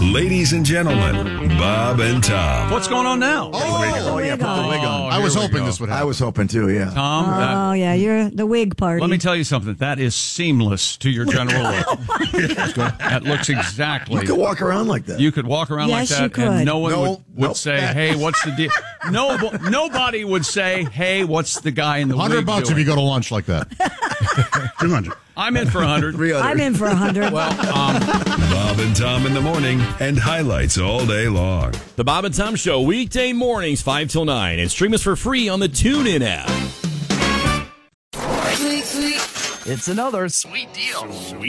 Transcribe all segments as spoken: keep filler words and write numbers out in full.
Ladies and gentlemen, Bob and Tom. What's going on now? Oh, Oh, yeah, put the wig on. Oh, I was here we hoping go. this would I happen. was hoping too, yeah. Tom, that- Oh, yeah, you're the wig party. let me tell you something. That is seamless to your general look. That looks exactly. You could walk around like that. You could walk around Yes, like you that, and could. no one No, would, would nope. say, "Hey, what's the deal?" No, nobody would say, "Hey, what's the guy in the one hundred wig bucks doing?" if you go to lunch like that. two hundred. I'm in for a hundred. Three other. I'm in for a hundred. Well, um, Bob and Tom in the morning and highlights all day long. The Bob and Tom Show, weekday mornings, five till nine, and stream us for free on the TuneIn app. It's another sweet deal.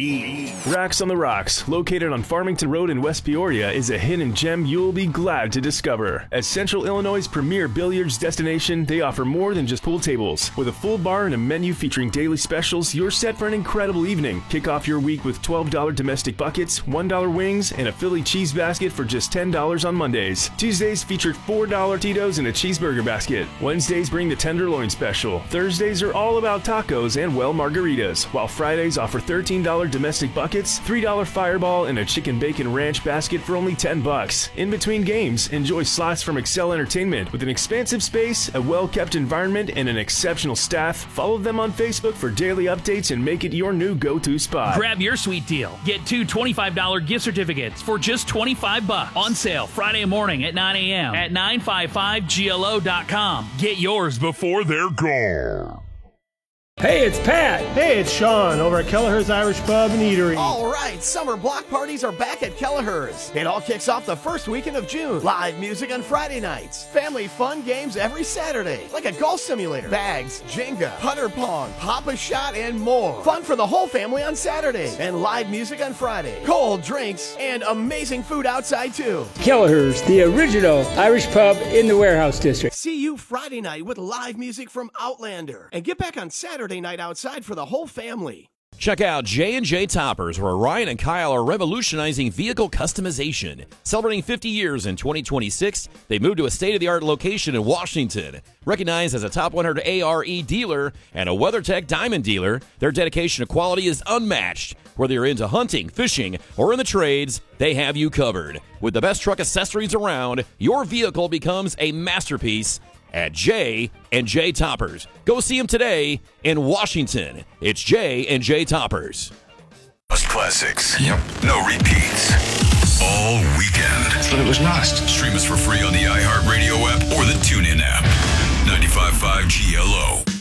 Racks on the Rocks, located on Farmington Road in West Peoria, is a hidden gem you'll be glad to discover. As Central Illinois' premier billiards destination, they offer more than just pool tables. With a full bar and a menu featuring daily specials, you're set for an incredible evening. Kick off your week with twelve dollars domestic buckets, one dollar wings, and a Philly cheese basket for just ten dollars on Mondays. Tuesdays featured four dollar Tito's and a cheeseburger basket. Wednesdays bring the tenderloin special. Thursdays are all about tacos and, well, margaritas. While Fridays offer thirteen dollars domestic buckets, three dollar Fireball, and a chicken bacon ranch basket for only ten bucks. In between games, enjoy slots from Excel Entertainment. With an expansive space, a well-kept environment, and an exceptional staff, follow them on Facebook for daily updates and make it your new go-to spot. Grab your sweet deal. Get two twenty-five dollars gift certificates for just twenty-five bucks. On sale Friday morning at nine a.m. at nine five five G L O dot com. Get yours before they're gone. Hey, it's Pat. Hey, it's Sean over at Kelleher's Irish Pub and Eatery. All right, summer block parties are back at Kelleher's. It all kicks off the first weekend of June. Live music on Friday nights. Family fun games every Saturday, like a golf simulator, bags, Jenga, putter pong, Pop-A-Shot, and more. Fun for the whole family on Saturday. And live music on Friday. Cold drinks and amazing food outside, too. Kelleher's, the original Irish pub in the Warehouse District. See you Friday night with live music from Outlander. And get back on Saturday night outside for the whole family. Check out J and J Toppers, where Ryan and Kyle are revolutionizing vehicle customization. Celebrating fifty years in twenty twenty-six, they moved to a state-of-the-art location in Washington. Recognized as a top one hundred A R E dealer and a WeatherTech Diamond dealer, their dedication to quality is unmatched. Whether you're into hunting, fishing, or in the trades, they have you covered. With the best truck accessories around, your vehicle becomes a masterpiece at J and J Toppers. Go see them today in Washington. It's J and J Toppers. Most classics. Yep. No repeats. All weekend. That's what it was last. Stream us for free on the iHeartRadio app or the TuneIn app. ninety-five point five G L O.